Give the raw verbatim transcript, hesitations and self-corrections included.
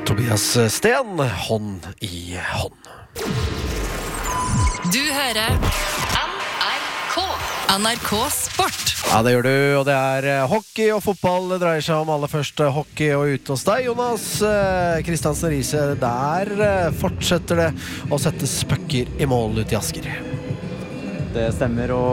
Tobias Sten, hånd i hånd. Du hører N R K. N R K Sport. Ja, det gjør du, og det er hockey og fotball det dreier seg om. Aller først hockey og ute hos deg, Jonas Kristiansen Riise. Der fortsetter det å sette spøkker i mål ut i Asker. Det stemmer, og